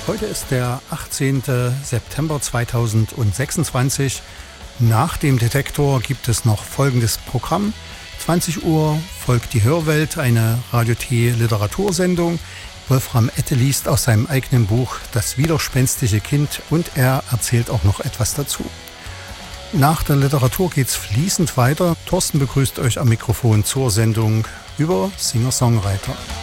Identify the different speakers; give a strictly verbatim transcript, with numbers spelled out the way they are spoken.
Speaker 1: Heute ist der achtzehnte September zweitausendsechsundzwanzig. Nach dem Detektor gibt es noch folgendes Programm. zwanzig Uhr folgt die Hörwelt, eine Radio T Literatursendung. Wolfram Ette liest aus seinem eigenen Buch Das widerspenstische Kind und er erzählt auch noch etwas dazu. Nach der Literatur geht's fließend weiter. Thorsten begrüßt euch am Mikrofon zur Sendung über Singer-Songwriter.